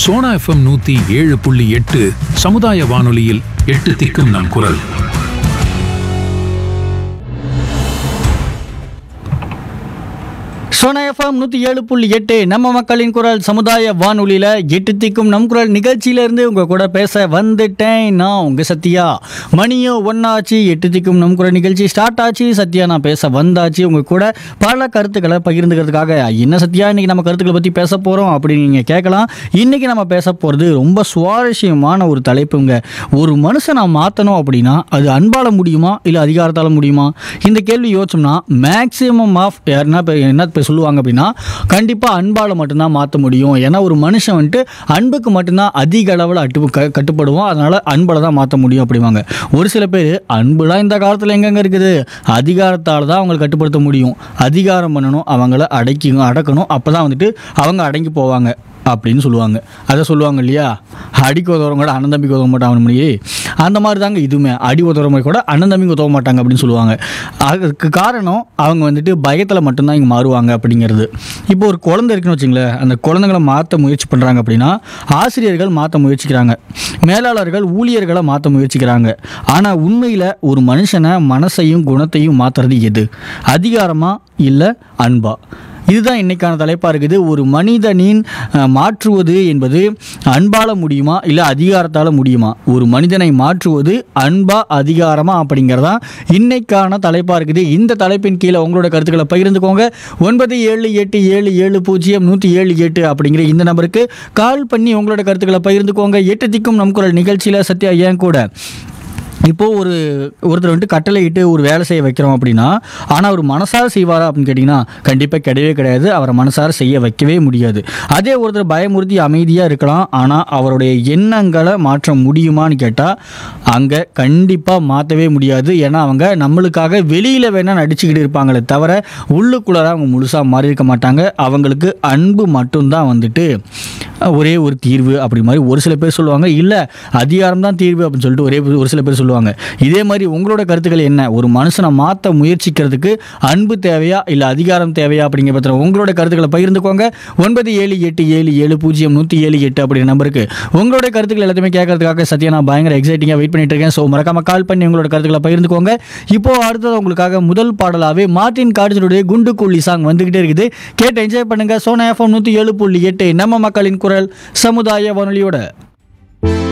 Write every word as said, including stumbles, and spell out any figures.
Sona FM நூத்தி ஏழு புள்ளி எட்டு சமுதாய வானொலியில் எட்டு திக்கும் நம் குரல். சோனா எஃப்எம் நூற்றி ஏழு புள்ளி எட்டு நம்ம மக்களின் குரல் சமுதாய வானொலியில் எட்டு திக்கும் நம் குரல் நிகழ்ச்சியிலேருந்து உங்கள் கூட பேச வந்துட்டேன். நான் உங்கள் சத்யா. மணியோ ஒன்றாச்சு, எட்டு திக்கும் நம் குரல் நிகழ்ச்சி ஸ்டார்ட் ஆச்சு. சத்யா நான் பேச வந்தாச்சு உங்கள் கூட பல கருத்துக்களை பகிர்ந்துக்கிறதுக்காக. என்ன சத்யா இன்றைக்கி நம்ம கருத்துக்களை பற்றி பேச போகிறோம் அப்படின்னு நீங்கள் கேட்கலாம். இன்றைக்கி நம்ம பேச போகிறது ரொம்ப சுவாரஸ்யமான ஒரு தலைப்புங்க. ஒரு மனுஷனை மாற்றணும் அப்படின்னா அது அன்பால் முடியுமா இல்லை அதிகாரத்தால் முடியுமா? இந்த கேள்வி யோசிச்சோம்னா மேக்ஸிமம் ஆஃப் யாருன்னா என்ன சொல்லுவாங்க அப்படின்னா கண்டிப்பாக அன்பால் மட்டும்தான் மாற்ற முடியும். ஏன்னா ஒரு மனுஷன் வந்துட்டு அன்புக்கு மட்டும்தான் அதிக அளவில் அட்டு கட்டுப்படுவோம், அதனால் அன்பால் தான் மாற்ற முடியும் அப்படிவாங்க. ஒரு சில பேர் அன்புலாம் இந்த காலத்தில் எங்கெங்கே இருக்குது, அதிகாரத்தால் தான் அவங்களை கட்டுப்படுத்த முடியும். அதிகாரம் பண்ணணும், அவங்கள அடக்கி அடக்கணும், அப்போ தான் வந்துட்டு அவங்க அடங்கி போவாங்க அப்படின்னு சொல்லுவாங்க. அதை சொல்லுவாங்க இல்லையா, அடிக்கு உதவுறவங்க கூட அண்ணன் தம்பிக்கு உதவ மாட்டாங்க முடியே. அந்த மாதிரி தாங்க இதுவுமே, அடி உதவுறவங்க கூட அண்ணன் தம்பிக்கு உதவ மாட்டாங்க அப்படின்னு சொல்லுவாங்க. அதுக்கு காரணம் அவங்க வந்துட்டு பயத்தில் மட்டும்தான் இங்கே மாறுவாங்க அப்படிங்கிறது. இப்போ ஒரு குழந்தை இருக்குன்னு வச்சுங்களேன், அந்த குழந்தைங்களை மாற்ற முயற்சி பண்ணுறாங்க அப்படின்னா ஆசிரியர்கள் மாற்ற முயற்சிக்கிறாங்க, மேலாளர்கள் ஊழியர்களை மாற்ற முயற்சிக்கிறாங்க. ஆனால் உண்மையில் ஒரு மனுஷனை மனசையும் குணத்தையும் மாற்றுறது எது? அதிகாரமா இல்லை அன்பா? இதுதான் இன்றைக்கான தலைப்பாக இருக்குது. ஒரு மனிதனின் மாற்றுவது என்பது அன்பால் முடியுமா இல்லை அதிகாரத்தால் முடியுமா? ஒரு மனிதனை மாற்றுவது அன்பா அதிகாரமா அப்படிங்கிறதா இன்றைக்கான தலைப்பாக இருக்குது. இந்த தலைப்பின் கீழே உங்களோட கருத்துக்களை பகிர்ந்துக்கோங்க. ஒன்பது ஏழு எட்டு ஏழு ஏழு பூஜ்ஜியம் நூற்றி ஏழு எட்டு அப்படிங்கிற இந்த நம்பருக்கு கால் பண்ணி உங்களோட கருத்துக்களை பகிர்ந்துக்கோங்க. எட்டு திக்கும் நம் குரல் நிகழ்ச்சியில் சத்யா ஏன் கூட இப்போது ஒரு ஒருத்தர் வந்துட்டு கட்டளை இட்டு ஒரு வேலை செய்ய வைக்கிறோம் அப்படின்னா, ஆனால் அவர் மனசார செய்வாரா அப்படின்னு கேட்டிங்கன்னா கண்டிப்பாக கிடையவே கிடையாது. அவரை மனசார செய்ய வைக்கவே முடியாது. அதே ஒருத்தர் பயமுறுத்தி அமைதியாக இருக்கலாம், ஆனால் அவருடைய எண்ணங்களை மாற்ற முடியுமான்னு கேட்டால் அங்கே கண்டிப்பாக மாற்றவே முடியாது. ஏன்னா அவங்க நம்மளுக்காக வெளியில் வேணால் நடிச்சுக்கிட்டு இருப்பாங்களே தவிர உள்ளுக்குள்ளார அவங்க முழுசாக மாறி இருக்க மாட்டாங்க. அவங்களுக்கு அன்பு மட்டும்தான் வந்துட்டு ஒரே ஒரு தீர்வு அப்படி மாதிரி ஒரு சில பேர் சொல்லுவாங்க. இல்லை அதிகாரம் தான் தீர்வு அப்படின்னு சொல்லிட்டு ஒரே ஒரு சில பேர் சொல்லுவாங்க. இதே மாதிரி உங்களோட கருத்துக்கள் என்ன? ஒரு மனுஷனை மாற்ற முயற்சிக்கிறதுக்கு அன்பு தேவையா இல்லை அதிகாரம் தேவையா அப்படிங்கிற பற்றி உங்களோட கருத்துக்களை பகிர்ந்துக்கோங்க. ஒன்பது ஏழு எட்டு ஏழு ஏழு பூஜ்ஜியம் நூற்றி ஏழு எட்டு அப்படிங்கிற நம்பருக்கு உங்களோட கருத்துக்கள் எல்லாத்தையுமே கேட்கறதுக்காக சத்யா நான் பயங்கர எக்ஸைட்டிங்காக வெயிட் பண்ணிட்டு இருக்கேன். ஸோ மறக்காம கால் பண்ணி உங்களோட கருத்துக்களை பகிர்ந்துக்கோங்க. இப்போ அடுத்தது உங்களுக்காக முதல் பாடலாகவே மார்ட்டின் கார்டினுடைய குண்டு குள்ளி சாங் வந்துகிட்டே இருக்குது. கேட்டு என்ஜாய் பண்ணுங்க. சோனா எஃப்எம் நூற்றி ஏழு புள்ளி எட்டு நம்ம மக்களின் குரல் சமுதாய வானொலியோட.